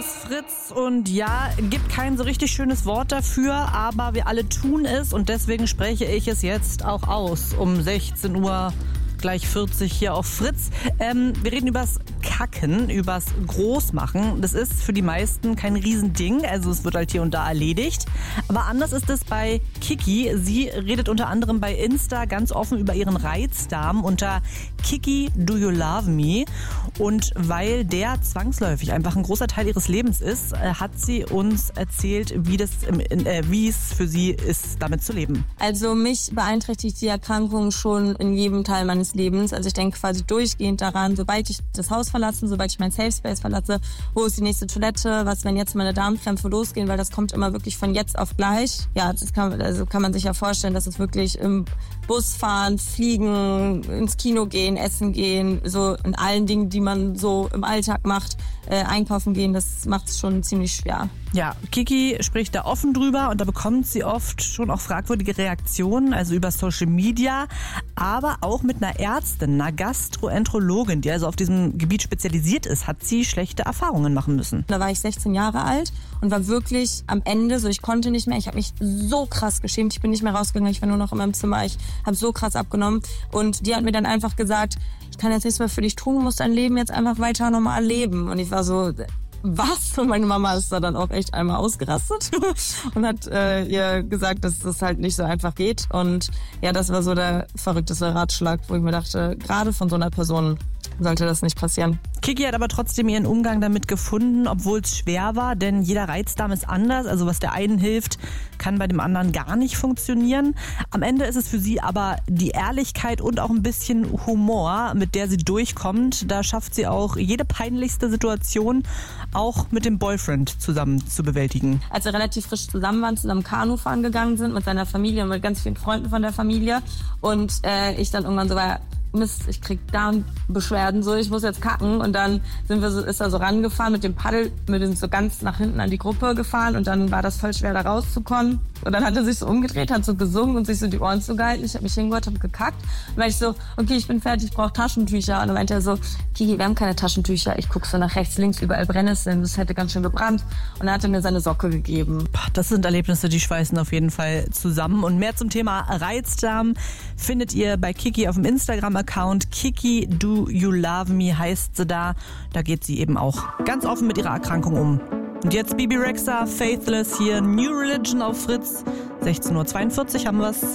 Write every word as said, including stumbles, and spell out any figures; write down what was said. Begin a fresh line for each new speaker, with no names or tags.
Fritz und ja, gibt kein so richtig schönes Wort dafür, aber wir alle tun es und deswegen spreche ich es jetzt auch aus um sechzehn Uhr gleich vierzig hier auf Fritz. Ähm, wir reden übers Kacken, übers Großmachen. Das ist für die meisten kein Riesending, also es wird halt hier und da erledigt. Aber anders ist es bei Kiki. Sie redet unter anderem bei Insta ganz offen über ihren Reizdarm unter Kiki Do You Love Me. Und weil der zwangsläufig einfach ein großer Teil ihres Lebens ist, hat sie uns erzählt, wie, das, äh, wie es für sie ist, damit zu leben.
Also mich beeinträchtigt die Erkrankung schon in jedem Teil meines Lebens. Also ich denke quasi durchgehend daran, sobald ich das Haus verlasse, sobald ich mein Safe Space verlasse, wo ist die nächste Toilette, was, wenn jetzt meine Darmkrämpfe losgehen, weil das kommt immer wirklich von jetzt auf gleich. Ja, das kann, also kann man sich ja vorstellen, dass es wirklich im Bus fahren, fliegen, ins Kino gehen, essen gehen, so in allen Dingen, die man so im Alltag macht, äh, einkaufen gehen, das macht es schon ziemlich schwer.
Ja, Kiki spricht da offen drüber und da bekommt sie oft schon auch fragwürdige Reaktionen, also über Social Media, aber auch mit einer Ärztin, einer Gastroenterologin, die also auf diesem Gebiet spezialisiert ist, hat sie schlechte Erfahrungen machen müssen.
Da war ich sechzehn Jahre alt und war wirklich am Ende, so ich konnte nicht mehr, ich habe mich so krass geschämt, ich bin nicht mehr rausgegangen, ich war nur noch in meinem Zimmer, ich habe so krass abgenommen und die hat mir dann einfach gesagt, ich kann jetzt nichts mehr für dich tun, du musst dein Leben jetzt einfach weiter normal leben und ich war so... Was? Und meine Mama ist da dann auch echt einmal ausgerastet und hat äh, ihr gesagt, dass das halt nicht so einfach geht. Und ja, das war so der verrückteste Ratschlag, wo ich mir dachte, gerade von so einer Person sollte das nicht passieren.
Kiki hat aber trotzdem ihren Umgang damit gefunden, obwohl es schwer war, denn jeder Reizdarm ist anders. Also was der einen hilft, kann bei dem anderen gar nicht funktionieren. Am Ende ist es für sie aber die Ehrlichkeit und auch ein bisschen Humor, mit der sie durchkommt. Da schafft sie auch jede peinlichste Situation auch mit dem Boyfriend zusammen zu bewältigen.
Als wir relativ frisch zusammen waren, zusammen Kanu fahren gegangen sind mit seiner Familie und mit ganz vielen Freunden von der Familie und äh, ich dann irgendwann so war, Mist, ich krieg Darmbeschwerden, so, ich muss jetzt kacken. Und dann sind wir so, ist er so rangefahren mit dem Paddel, wir sind so ganz nach hinten an die Gruppe gefahren und dann war das voll schwer, da rauszukommen. Und dann hat er sich so umgedreht, hat so gesungen und sich so die Ohren zugehalten. Ich habe mich hingehört, habe gekackt. Und dann war ich so, okay, ich bin fertig, ich brauche Taschentücher. Und dann meinte er so, Kiki, wir haben keine Taschentücher. Ich guck so nach rechts, links, überall Brennnesseln, das hätte ganz schön gebrannt. Und dann hat er mir seine Socke gegeben.
Das sind Erlebnisse, die schweißen auf jeden Fall zusammen. Und mehr zum Thema Reizdarm findet ihr bei Kiki auf dem Instagram-Account. Kiki Do You Love Me heißt sie da. Da geht sie eben auch ganz offen mit ihrer Erkrankung um. Und jetzt Bebe Rexha, Faithless hier, New Religion auf Fritz. sechzehn Uhr zweiundvierzig haben wir's.